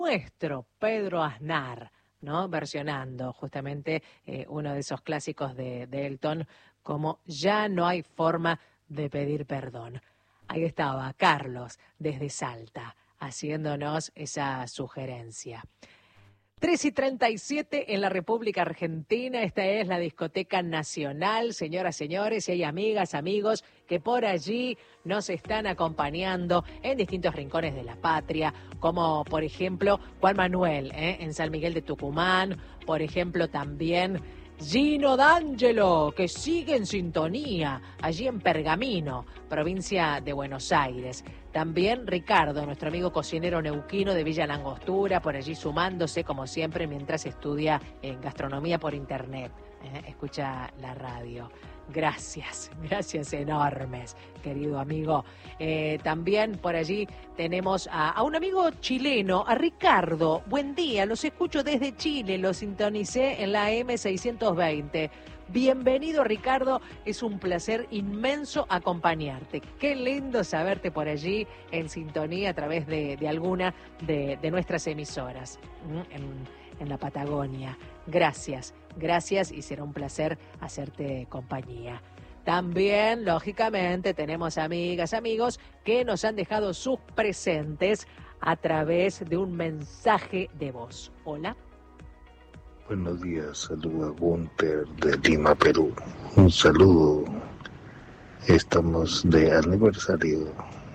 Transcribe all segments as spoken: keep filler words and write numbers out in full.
nuestro Pedro Aznar, ¿no? Versionando justamente eh, uno de esos clásicos de, de Elton, como Ya no hay forma de pedir perdón. Ahí estaba Carlos desde Salta haciéndonos esa sugerencia. tres y treinta y siete en la República Argentina, esta es la Discoteca Nacional, señoras, señores, y hay amigas, amigos que por allí nos están acompañando en distintos rincones de la patria, como por ejemplo Juan Manuel, ¿eh? en San Miguel de Tucumán, por ejemplo también Gino D'Angelo, que sigue en sintonía, allí en Pergamino, provincia de Buenos Aires. También Ricardo, nuestro amigo cocinero neuquino de Villa Langostura, por allí sumándose, como siempre, mientras estudia en gastronomía por internet. ¿eh? Escucha la radio. Gracias, gracias enormes, querido amigo. Eh, también por allí tenemos a, a un amigo chileno, a Ricardo. Buen día, los escucho desde Chile, los sintonicé en la M seiscientos veinte. Bienvenido, Ricardo, es un placer inmenso acompañarte. Qué lindo saberte por allí en sintonía a través de, de alguna de, de nuestras emisoras en, en la Patagonia. Gracias, gracias y será un placer hacerte compañía. También, lógicamente, tenemos amigas, amigos que nos han dejado sus presentes a través de un mensaje de voz. Hola. Buenos días, saludo a Gunter de Lima, Perú. Un saludo, estamos de aniversario.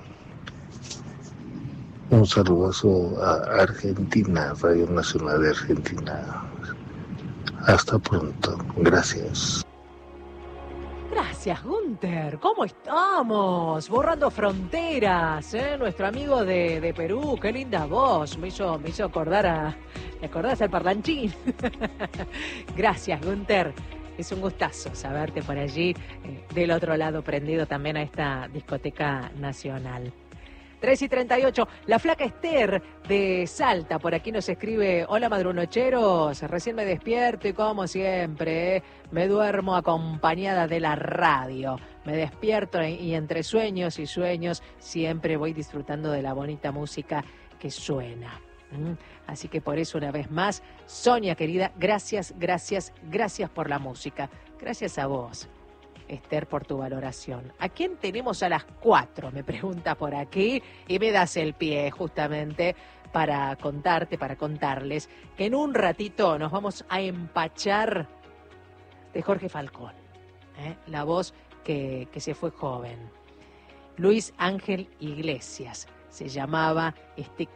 Un saludazo a Argentina, Radio Nacional de Argentina. Hasta pronto, gracias. Gracias, Gunter. ¿Cómo estamos? Borrando fronteras, ¿eh? Nuestro amigo de, de Perú, qué linda voz. Me hizo, me hizo acordar a... ¿Me acordás al parlanchín? Gracias, Gunter. Es un gustazo saberte por allí, eh, del otro lado, prendido también a esta discoteca nacional. tres y treinta y ocho, la flaca Esther de Salta, por aquí nos escribe: hola madrunocheros, recién me despierto y como siempre, eh, me duermo acompañada de la radio. Me despierto y entre sueños y sueños siempre voy disfrutando de la bonita música que suena. ¿Mm? Así que por eso una vez más, Sonia querida, gracias, gracias, gracias por la música. Gracias a vos, Esther, por tu valoración. ¿A quién tenemos a las cuatro? Me pregunta por aquí y me das el pie justamente para contarte, para contarles que en un ratito nos vamos a empachar de Jorge Falcón, ¿eh? la voz que, que se fue joven. Luis Ángel Iglesias se llamaba este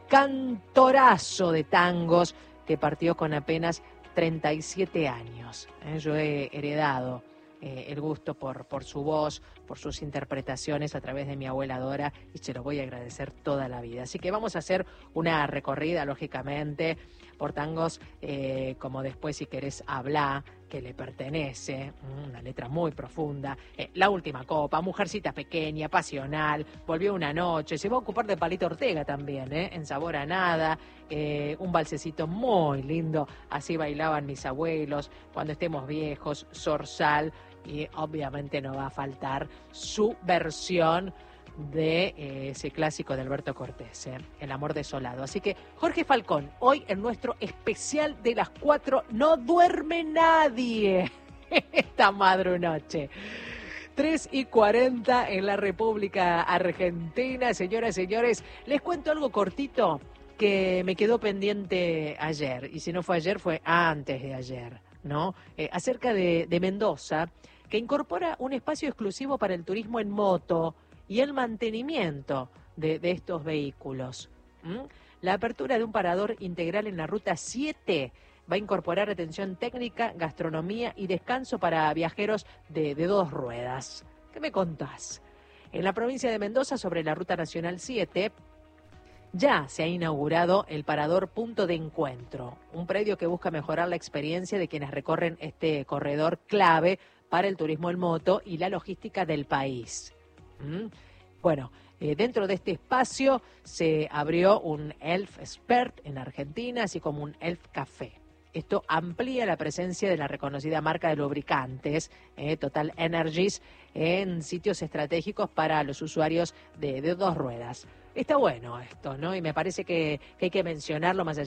cantorazo de tangos que partió con apenas treinta y siete años. ¿eh? Yo he heredado Eh, el gusto por, por su voz, por sus interpretaciones a través de mi abuela Dora, y se lo voy a agradecer toda la vida. Así que vamos a hacer una recorrida, lógicamente, por tangos eh, como Después si querés hablar, que le pertenece, una letra muy profunda, eh, La última copa, Mujercita pequeña, Pasional, Volvió una noche, se va a ocupar de Palito Ortega también, ¿eh? En Sabor a nada, eh, un valsecito muy lindo, Así bailaban mis abuelos, Cuando estemos viejos, Zorzal, y obviamente no va a faltar su versión de eh, ese clásico de Alberto Cortés, ¿eh? El amor desolado. Así que Jorge Falcón, hoy en nuestro especial de las cuatro, no duerme nadie esta madrunoche. tres y cuarenta en la República Argentina. Señoras y señores, les cuento algo cortito que me quedó pendiente ayer, y si no fue ayer fue antes de ayer, ¿no? Eh, acerca de, de Mendoza, que incorpora un espacio exclusivo para el turismo en moto y el mantenimiento de, de estos vehículos. ¿Mm? La apertura de un parador integral en la Ruta siete va a incorporar atención técnica, gastronomía y descanso para viajeros de, de dos ruedas. ¿Qué me contás? En la provincia de Mendoza, sobre la Ruta Nacional siete, ya se ha inaugurado el Parador Punto de Encuentro, un predio que busca mejorar la experiencia de quienes recorren este corredor clave para el turismo en moto y la logística del país. ¿Mm? Bueno, eh, dentro de este espacio se abrió un Elf Expert en Argentina, así como un Elf Café. Esto amplía la presencia de la reconocida marca de lubricantes, eh, Total Energies, en sitios estratégicos para los usuarios de, de dos ruedas. Está bueno esto, ¿no? Y me parece que, que hay que mencionarlo más allá